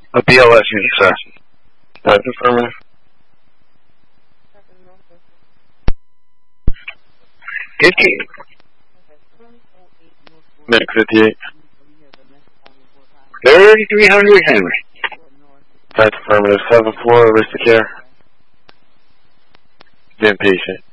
A BLS unit, sir. That's affirmative. Medic 58. 3300 Henry. That's affirmative. 7-4, Aristocare. The inpatient.